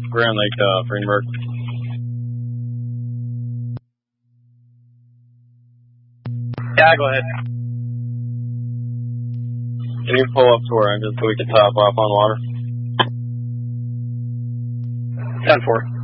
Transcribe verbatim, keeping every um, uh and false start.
Grand Lake, uh, Friedenberg. Yeah, go ahead. Can you pull up to our engine so we can top off on water? ten four.